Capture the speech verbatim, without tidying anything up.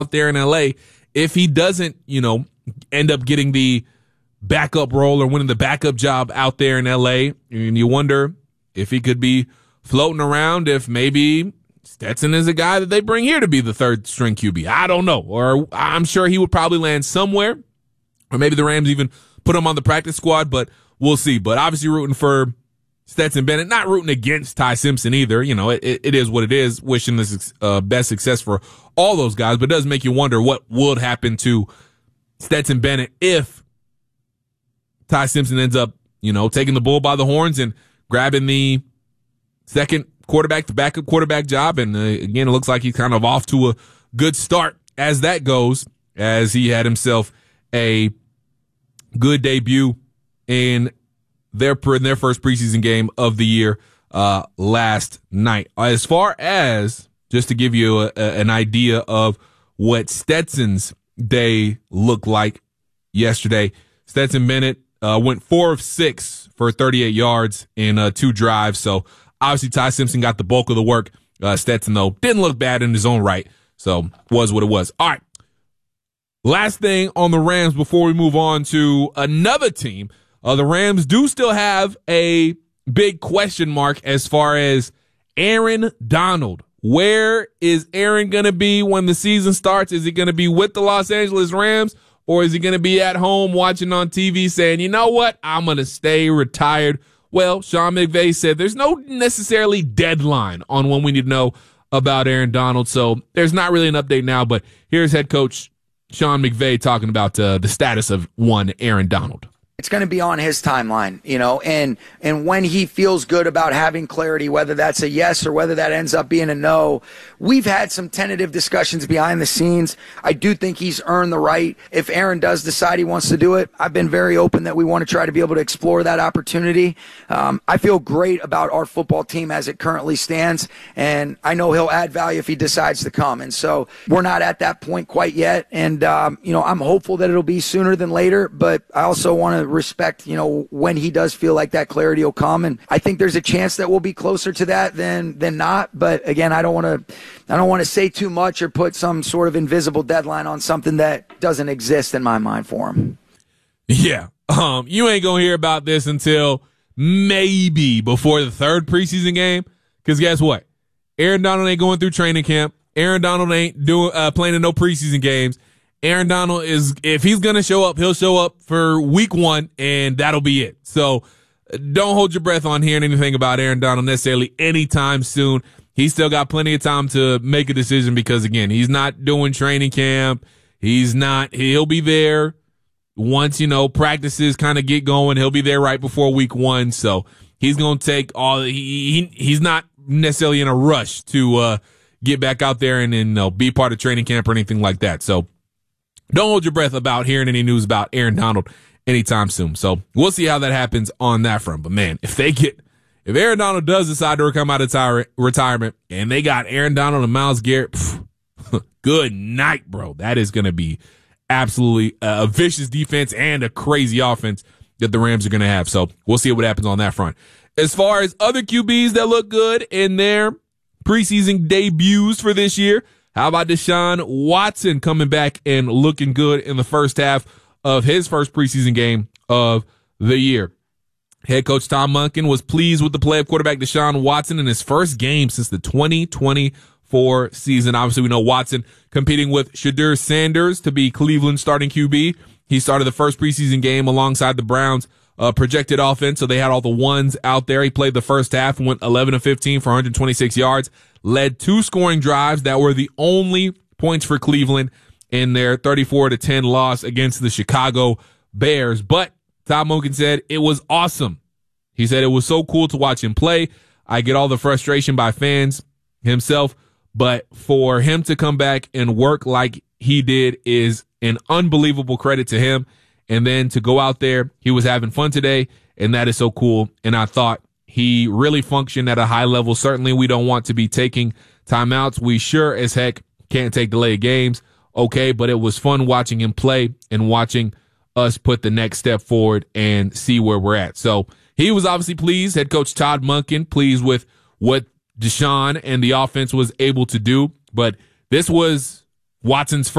there in L A, if he doesn't, you know, end up getting the backup role or winning the backup job out there in L A, and you wonder if he could be floating around, if maybe Stetson is a guy that they bring here to be the third string Q B. I don't know. Or I'm sure he would probably land somewhere, or maybe the Rams even put him on the practice squad, but we'll see. But obviously rooting for Stetson Bennett, not rooting against Ty Simpson either. You know, it, it is what it is. Wishing the uh, best success for all those guys, but it does make you wonder what would happen to Stetson Bennett if Ty Simpson ends up, you know, taking the bull by the horns and grabbing the second quarterback, the backup quarterback job. And uh, again, it looks like he's kind of off to a good start as that goes, as he had himself a good debut in their in their first preseason game of the year uh, last night. As far as, just to give you a, a, an idea of what Stetson's day looked like yesterday, Stetson Bennett uh, went four of six for thirty-eight yards in uh, two drives. So obviously Ty Simpson got the bulk of the work. Uh, Stetson, though, didn't look bad in his own right. So was what it was. All right. Last thing on the Rams before we move on to another team. Uh, the Rams do still have a big question mark as far as Aaron Donald. Where is Aaron going to be when the season starts? Is he going to be with the Los Angeles Rams, or is he going to be at home watching on T V saying, you know what, I'm going to stay retired? Well, Sean McVay said there's no necessarily deadline on when we need to know about Aaron Donald, so there's not really an update now, but here's head coach Sean McVay talking about uh, the status of one Aaron Donald. It's going to be on his timeline, you know, and and when he feels good about having clarity, whether that's a yes or whether that ends up being a no. We've had some tentative discussions behind the scenes. I do think he's earned the right. If Aaron does decide he wants to do it, I've been very open that we want to try to be able to explore that opportunity. Um, I feel great about our football team as it currently stands, and I know he'll add value if he decides to come. And so we're not at that point quite yet, and, um, you know, I'm hopeful that it'll be sooner than later, but I also want to respect, you know, when he does feel like that clarity will come. And I think there's a chance that we'll be closer to that than, than not. But again, I don't want to, I don't want to say too much or put some sort of invisible deadline on something that doesn't exist in my mind for him. Yeah. Um, you ain't going to hear about this until maybe before the third preseason game. Cause guess what? Aaron Donald ain't going through training camp. Aaron Donald ain't doing, uh, playing in no preseason games. Aaron Donald is, if he's going to show up, he'll show up for week one, and that'll be it. So don't hold your breath on hearing anything about Aaron Donald necessarily anytime soon. He's still got plenty of time to make a decision because, again, he's not doing training camp. He's not, he'll be there once, you know, practices kind of get going. He'll be there right before week one. So he's going to take all, he, he he's not necessarily in a rush to uh, get back out there and, and you know, be part of training camp or anything like that. So don't hold your breath about hearing any news about Aaron Donald anytime soon. So we'll see how that happens on that front. But, man, if they get – if Aaron Donald does decide to come out of tire, retirement and they got Aaron Donald and Myles Garrett, pff, good night, bro. That is going to be absolutely a vicious defense and a crazy offense that the Rams are going to have. So we'll see what happens on that front. As far as other Q Bs that look good in their preseason debuts for this year, how about Deshaun Watson coming back and looking good in the first half of his first preseason game of the year? Head coach Tom Monken was pleased with the play of quarterback Deshaun Watson in his first game since the twenty twenty-four season. Obviously, we know Watson competing with Shedeur Sanders to be Cleveland's starting Q B. He started the first preseason game alongside the Browns' uh, projected offense, so they had all the ones out there. He played the first half and went eleven of fifteen for one hundred twenty-six yards. Led two scoring drives that were the only points for Cleveland in their thirty-four to ten loss against the Chicago Bears. But Tom Monken said it was awesome. He said it was so cool to watch him play. I get all the frustration by fans himself, but for him to come back and work like he did is an unbelievable credit to him. And then to go out there, he was having fun today, and that is so cool. And I thought he really functioned at a high level. Certainly, we don't want to be taking timeouts. We sure as heck can't take delayed games. Okay, but it was fun watching him play and watching us put the next step forward and see where we're at. So he was obviously pleased. Head coach Todd Monken pleased with what Deshaun and the offense was able to do. But this was Watson's